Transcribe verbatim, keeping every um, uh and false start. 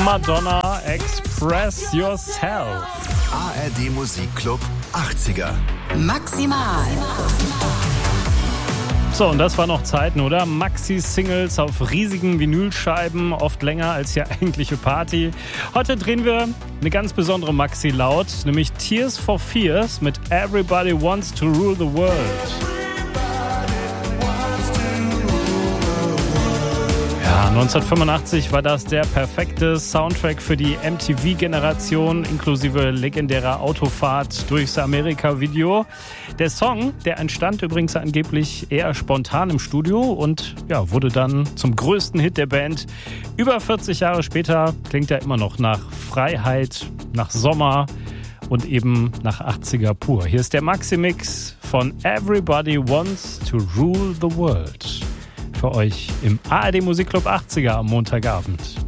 Madonna, Express Yourself. A R D Musikclub achtziger. Maximal. So, und das war noch Zeiten, oder? Maxi-Singles auf riesigen Vinylscheiben, oft länger als die eigentliche Party. Heute drehen wir eine ganz besondere Maxi-Laut, nämlich Tears for Fears mit Everybody Wants to Rule the World. Ja, neunzehnhundertfünfundachtzig war das der perfekte Soundtrack für die M T V-Generation, inklusive legendärer Autofahrt durchs Amerika-Video. Der Song, der entstand übrigens angeblich eher spontan im Studio und ja, wurde dann zum größten Hit der Band. Über vierzig Jahre später klingt er immer noch nach Freiheit, nach Sommer und eben nach achtziger pur. Hier ist der Maxi-Mix von Everybody Wants to Rule the World. Für euch im A R D Musikclub achtziger am Montagabend.